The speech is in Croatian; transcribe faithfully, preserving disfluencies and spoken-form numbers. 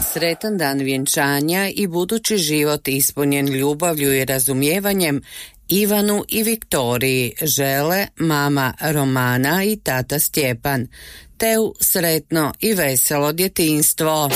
Sretan dan vjenčanja i budući život ispunjen ljubavlju i razumijevanjem Ivanu i Viktoriji žele mama Romana i tata Stjepan. Teu sretno i veselo djetinjstvo.